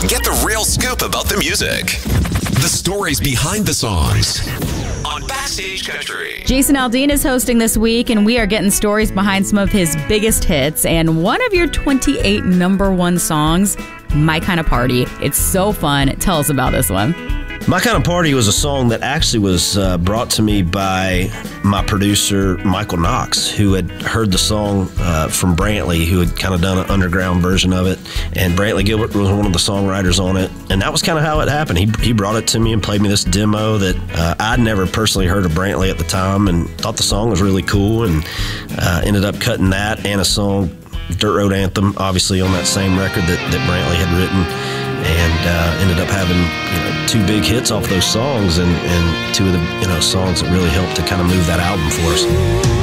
Get the real scoop about the music. The stories behind the songs on Backstage Country. Jason Aldean is hosting this week, and we are getting stories behind some of his biggest hits. And one of your 28 number one songs, My Kind of Party. It's so fun. Tell us about this one. My Kind of Party was a song that actually was brought to me by my producer, Michael Knox, who had heard the song from Brantley, who had kind of done an underground version of it. And Brantley Gilbert was one of the songwriters on it. And that was kind of how it happened. He brought it to me and played me this demo that I'd never personally heard of Brantley at the time and thought the song was really cool, and ended up cutting that and a song, Dirt Road Anthem, obviously on that same record that Brantley had written. And ended up having two big hits off those songs, and two of the songs that really helped to kind of move that album for us.